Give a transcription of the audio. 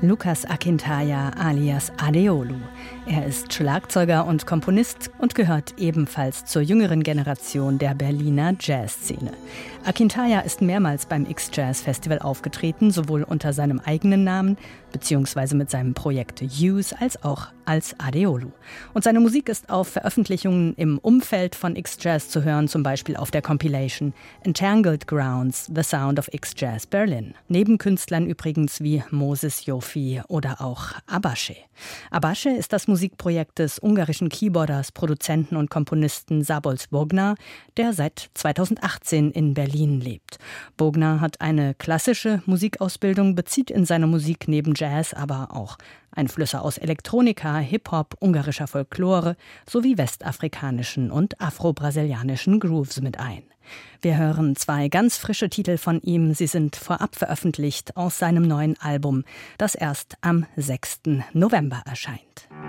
Lucas Akintaja alias Adeolu. Er ist Schlagzeuger und Komponist und gehört ebenfalls zur jüngeren Generation der Berliner Jazzszene. Akintaja ist mehrmals beim X-Jazz Festival aufgetreten, sowohl unter seinem eigenen Namen bzw. mit seinem Projekt Use als auch als Adeolu. Und seine Musik ist auf Veröffentlichungen im Umfeld von X-Jazz zu hören, zum Beispiel auf der Compilation Entangled Grounds, The Sound of X-Jazz Berlin. Neben Künstlern übrigens wie Moses Jofi oder auch Abashe. Abashe ist das Musikprojekt des ungarischen Keyboarders, Produzenten und Komponisten Szabolcs Bognár, der seit 2018 in Berlin lebt. Bognár hat eine klassische Musikausbildung, bezieht in seiner Musik neben Jazz aber auch Einflüsse aus Elektronika, Hip-Hop, ungarischer Folklore sowie westafrikanischen und afro-brasilianischen Grooves mit ein. Wir hören 2 ganz frische Titel von ihm. Sie sind vorab veröffentlicht aus seinem neuen Album, das erst am 6. November erscheint.